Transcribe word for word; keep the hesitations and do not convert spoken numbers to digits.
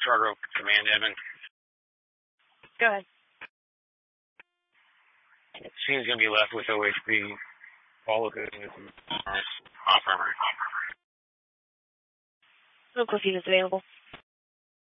Charter Oak Command admin. Go ahead. She's going to be left with O H B, all of it is off armor. Look if he was available.